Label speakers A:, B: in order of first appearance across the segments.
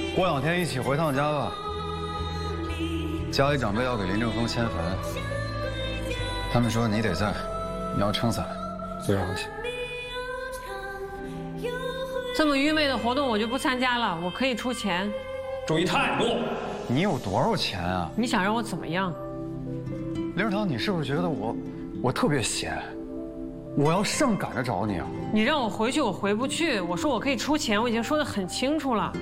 A: 过2天一起回趟家吧。家里长辈要给林正峰迁坟，他们说你得在，你要撑伞，随时好起。
B: 这么愚昧的活动我就不参加了，我可以出钱。
C: 注意态度。
A: 你有多少钱啊？
B: 你想让我怎么样？
A: 林世堂，你是不是觉得我特别闲？我要上赶着找你啊！
B: 你让我回去，我回不去。我说我可以出钱，我已经说得很清楚了。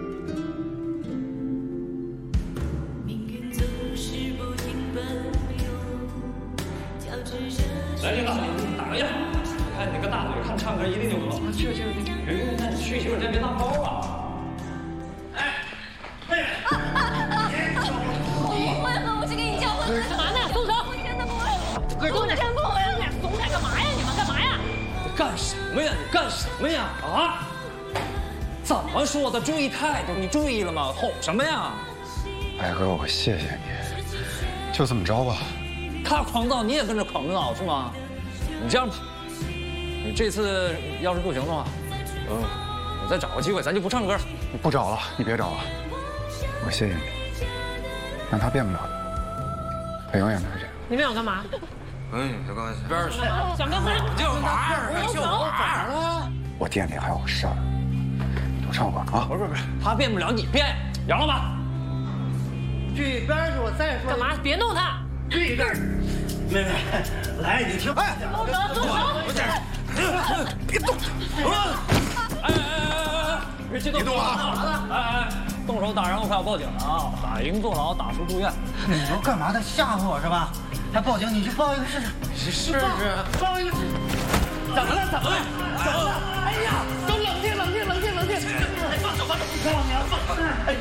C: 来，领导，打个样。你看你那个大嘴，看唱歌一定就不错。
B: 去。
C: 去洗手间别当包啊！哎，妹妹，
D: 为何我去给你叫婚？
B: 干嘛呢？松手！
D: 我真的不会了，我真不会了。
B: 松开干嘛呀？你们干嘛呀？
C: 干什么呀？你干什么呀？啊？怎么说的？注意态度，你注意了吗？吼什么呀？
A: 白哥，我谢谢你，就这么着吧。
C: 他狂躁，你也跟着狂躁是吗？你这样吧，你这次要是不行的话，我再找个机会，咱就不唱歌了。
A: 你不找了，你别找了，我谢谢你，但他变不了的，他永远都是这样。
B: 你们想干嘛？
A: 这个
C: 边去，
B: 想干嘛？
C: 就玩儿，就玩儿。
A: 我店里还有事儿，都唱会儿啊。
C: 不是，他变不了，你变，扬了吧？
E: 去一边去！我再说
B: 干嘛？别弄他！
E: 去一边。妹妹，来，你听。哎，
B: 松手！
C: 别动！别激动！别动啊！哎，动手打人，我快要报警了啊！打赢坐牢，打输住院。
E: 你说干嘛的？吓唬我是吧？还报警？你去报一个试试。
C: 试试。
E: 报一个试试。怎么了？哎呀，都冷静！放手！老娘放手！哎，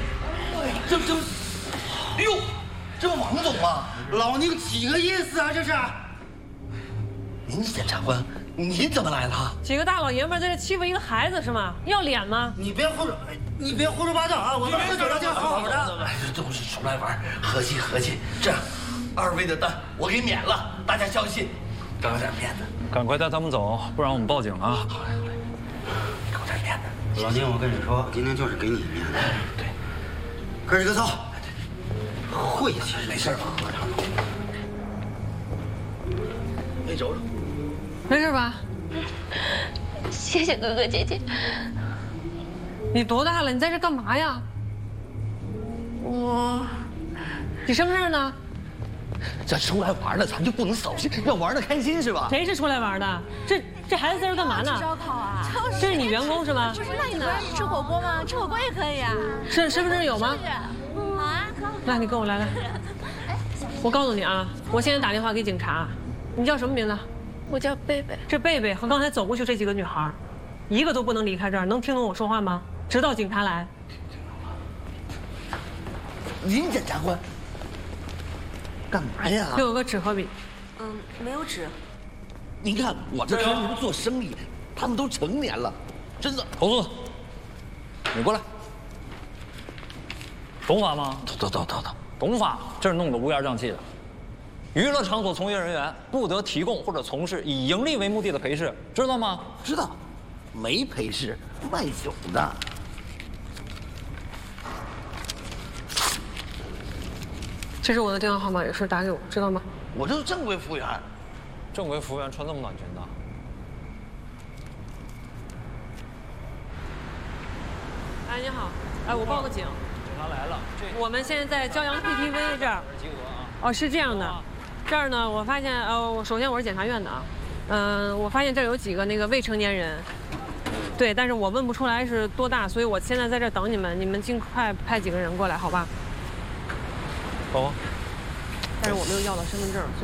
E: 哎呦，这不王总吗？老宁几个意思啊？这是？您是检察官，您怎么来了？
B: 几个大老爷们在这欺负一个孩子是吗？要脸吗？
E: 你别胡说八道啊！我们喝酒聊天好好的。
F: 都是出来玩，和气。这样，2位的单我给免了，大家相信，给我点面子。
C: 赶快带他们走，不然我们报警啊！
F: 好嘞，给我点面子。
E: 老宁，我跟你说，今天就是给你面子。
F: 对，
E: 哥几个走，晦气。
F: 没事吧？喝上。没瞅瞅。
B: 没事吧？
D: 谢谢哥哥姐姐。
B: 你多大了？你在这干嘛呀？你身份证呢？
F: 这出来玩的，咱就不能扫兴，要玩的开心是吧？
B: 谁是出来玩的？这孩子在这干嘛呢？
D: 烧烤啊！
B: 这是你员工是吗？
D: 不是，那你不让你吃火锅吗？吃火锅也可以啊。
B: 身份证有吗？
D: 好啊。
B: 来，你跟我来。我告诉你啊，我现在打电话给警察。你叫什么名字？
D: 我叫贝贝。
B: 这贝贝和刚才走过去这几个女孩，一个都不能离开这儿，能听懂我说话吗？直到警察来。
F: 您检察官，干嘛呀？
B: 就有个纸和笔。
D: 没有纸。
F: 您看我这跟人做生意，他们都成年了，真的。
C: 投诉，你过来。懂法吗？
F: 走。
C: 懂法，这是弄得乌烟瘴气的。娱乐场所从业人员不得提供或者从事以盈利为目的的陪侍，知道吗？
F: 知道，没陪侍，卖酒的。
B: 这是我的电话号码，有事打给我，知道吗？
F: 我这是正规服务员。
C: 正规服务员穿这么短裙的？
B: 哎，你好，哎，我报个警。
C: 警察来了，
B: 我们现在在骄阳 KTV 这儿。
C: 集合啊！
B: 哦，是这样的，这儿呢，我发现，首先我是检察院的啊，我发现这儿有几个那个未成年人，对，但是我问不出来是多大，所以我现在在这儿等你们，你们尽快派几个人过来，好吧？
C: 走。
B: 但是我没有要到身份证。